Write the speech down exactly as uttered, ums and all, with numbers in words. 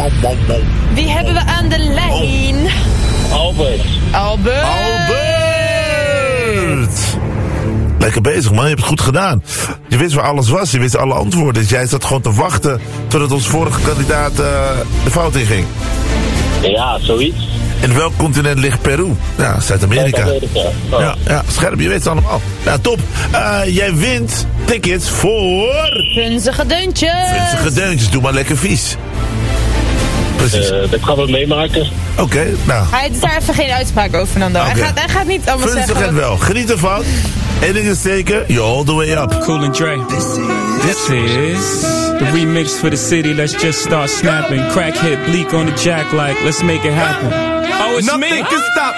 Wie hebben we aan de lijn? Albert. Albert. Albert! Lekker bezig, man. Je hebt het goed gedaan. Je wist waar alles was. Je wist alle antwoorden. Dus jij zat gewoon te wachten totdat onze vorige kandidaat uh, de fout in ging. Ja, zoiets. In welk continent ligt Peru? Ja, Zuid-Amerika. Zuid-Amerika. Oh. Ja, ja, scherp. Je weet het allemaal. Ja, top. Uh, jij wint tickets voor... Vunzige deuntjes. Vunzige deuntjes. Doe maar lekker vies. Precies. Uh, dat gaan we meemaken. Oké, okay, nou. Hij heeft daar even geen uitspraak over, Fernando. Okay. Hij, gaat, hij gaat niet allemaal Vunzig zeggen... Vunzig en wel. Geniet ervan. Eén ding is zeker. You're all the way up. Cool and Dre. This is the remix for the city. Let's just start snapping. Crackhead bleak on the jack like, let's make it happen. Oh, it's Nothing me. can stop